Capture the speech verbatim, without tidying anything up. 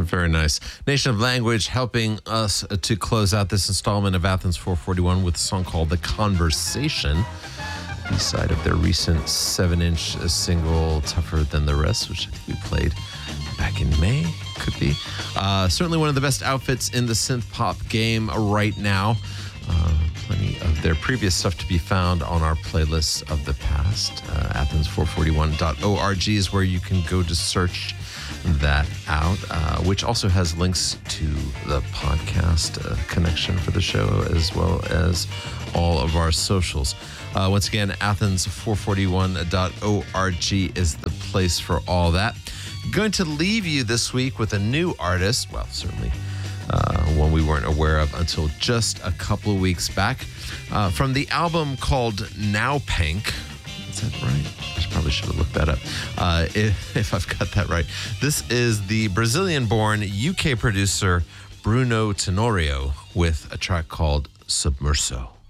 Very nice. Nation of Language helping us to close out this installment of Athens four forty-one with a song called The Conversation, B-side of their recent seven-inch single, Tougher Than the Rest, which I think we played back in May, could be. Uh, certainly one of the best outfits in the synth pop game right now. Uh, plenty of their previous stuff to be found on our playlists of the past. Uh, Athens four forty-one dot org is where you can go to search that out, uh, which also has links to the podcast uh, connection for the show, as well as all of our socials. Uh, once again, Athens four forty-one dot org is the place for all that. Going to leave you this week with a new artist, well, certainly uh, one we weren't aware of until just a couple of weeks back, uh, from the album called Now Pank. Is that right? I probably should have looked that up, uh, if, if I've got that right. This is the Brazilian-born U K producer Bruno Tenorio with a track called Submerso.